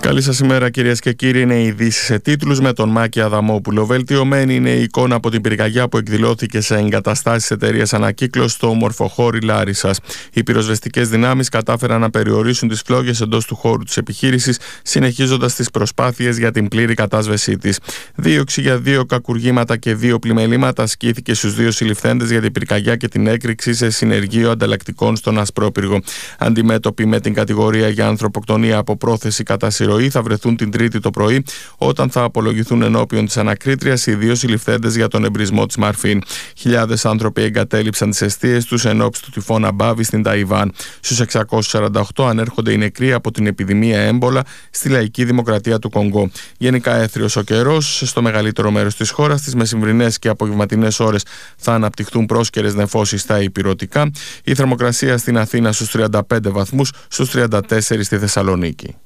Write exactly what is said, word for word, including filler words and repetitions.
Καλή σας ημέρα, κυρίες και κύριοι. Είναι οι ειδήσεις σε τίτλους με τον Μάκη Αδαμόπουλο. Βελτιωμένη είναι η εικόνα από την πυρκαγιά που εκδηλώθηκε σε εγκαταστάσεις εταιρείας Ανακύκλωση στο Ομορφοχώρι Λάρισσας. Οι πυροσβεστικές δυνάμεις κατάφεραν να περιορίσουν τις φλόγες εντός του χώρου της επιχείρησης, συνεχίζοντας τις προσπάθειες για την πλήρη κατάσβεσή της. Δίωξη για δύο κακουργήματα και δύο πλημελήματα ασκήθηκε στους δύο συλληφθέντες για την πυρκαγιά και την έκρηξη σε συνεργείο ανταλλακτικών στον Ασπρόπυργο. Αντιμέτωποι με την κατηγορία για ανθρωποκτονία από πρόθεση κατά συρροή, θα βρεθούν την Τρίτη το πρωί, όταν θα απολογηθούν ενώπιον της ανακρίτριας οι δύο συλληφθέντες για τον εμπρισμό της Μαρφίν. Χιλιάδες άνθρωποι εγκατέλειψαν τις εστίες τους εν ώψη του τυφώνα Μπάβη στην Ταϊβάν. Στους εξακόσιους σαράντα οκτώ ανέρχονται οι νεκροί από την επιδημία έμπολα στη Λαϊκή Δημοκρατία του Κονγκό. Γενικά έθριος ο καιρός στο μεγαλύτερο μέρος της χώρας. Τις μεσημβρινές και απογευματινές ώρες θα αναπτυχθούν πρόσκαιρες νεφώσεις στα ηπειρωτικά. Η θερμοκρασία στην Αθήνα στους τριάντα πέντε βαθμούς, στους τριάντα τέσσερα στη Θεσσαλονίκη.